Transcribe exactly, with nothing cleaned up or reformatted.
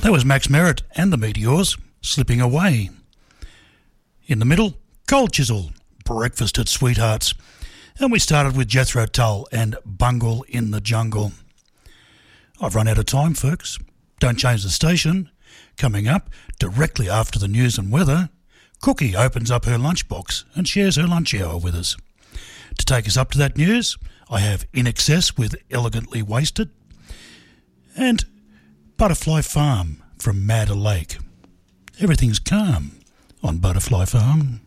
That was Max Merritt and the Meteors, Slipping Away. In the middle, Cold Chisel, Breakfast at Sweethearts. And we started with Jethro Tull and Bungle in the Jungle. I've run out of time, folks. Don't change the station. Coming up, directly after the news and weather, Cookie opens up her lunchbox and shares her lunch hour with us. To take us up to that news, I have In Excess with Elegantly Wasted and Butterfly Farm from Madder Lake. Everything's calm on Butterfly Farm.